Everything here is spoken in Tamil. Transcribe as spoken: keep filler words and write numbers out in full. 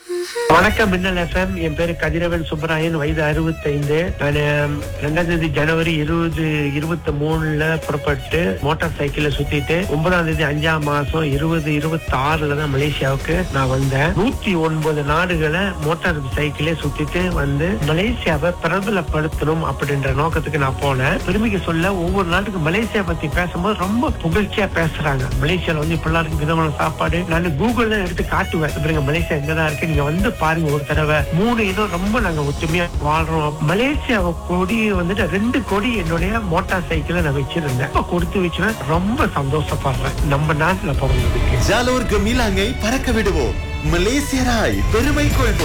வணக்கம் மின்னல் எஃப்எம். என் பேரு கதிரவன் சுப்பராயன், வயது அறுபத்தைந்து. நான் ரெண்டாம் தேதி ஜனவரி இருபது இருபத்தி மூணுல புறப்பட்டு மோட்டார் சைக்கிள்ல சுத்திட்டு ஒன்பதாம் தேதி அஞ்சாம் மாசம் இருபது இருபத்தி ஆறுல தான் மலேசியாவுக்கு நான் வந்தேன். நூத்தி ஒன்பது நாடுகளை மோட்டார் சைக்கிளே சுத்திட்டு வந்து மலேசியாவை பிரபலப்படுத்தணும் அப்படின்ற நோக்கத்துக்கு நான் போனேன். பெருமைக்கு சொல்ல, ஒவ்வொரு நாட்டுக்கு மலேசியா பத்தி பேசும்போது ரொம்ப புகழ்ச்சியா பேசுறாங்க. மலேசியால வந்து இப்படிலாம் இருக்கு, விதமான சாப்பாடு. நான் கூகுள்ல எடுத்து காட்டுவேன், பாருங்க மலேசியா எங்கதான் இருக்கு, நீங்க வந்து பாருங்க ஒரு தடவை. மூணு இடம் ரொம்ப நாங்க ஒத்துமையா வாழ்றோம். மலேசியா கொடி வந்துட்டு ரெண்டு கொடி என்னுடைய மோட்டார் சைக்கிள நான் வச்சிருந்தேன். கொடுத்து வச்சுன்னா ரொம்ப சந்தோஷப்படுறேன் நம்ம நாட்டுல பிறந்ததுக்கு. ஜாலோர் கமிலாங்கை பறக்க விடுவோம், மலேசியராய் பெருமை கொள்வோம்.